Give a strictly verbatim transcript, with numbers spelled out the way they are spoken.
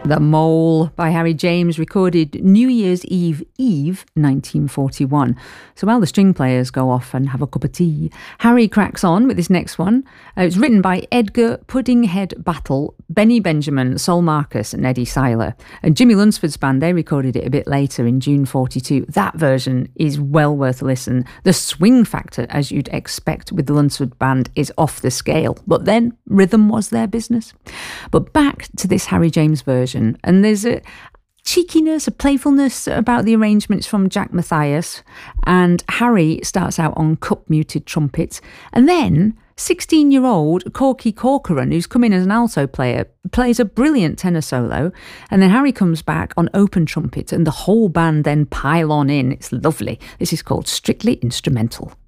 The Mole by Harry James, recorded New Year's Eve Eve nineteen forty-one. So while the string players go off and have a cup of tea, Harry cracks on with this next one. Uh, it's written by Edgar Puddinghead Battle, Benny Benjamin, Sol Marcus and Eddie Seiler. And Jimmy Lunsford's band, they recorded it a bit later in June forty-two. That version is well worth a listen. The swing factor, as you'd expect with the Lunsford band, is off the scale. But then rhythm was their business. But back to this Harry James version. And there's a cheekiness, a playfulness about the arrangements from Jack Mathias. And Harry starts out on cup-muted trumpet. And then sixteen-year-old Corky Corcoran, who's come in as an alto player, plays a brilliant tenor solo. And then Harry comes back on open trumpet and the whole band then pile on in. It's lovely. This is called Strictly Instrumental.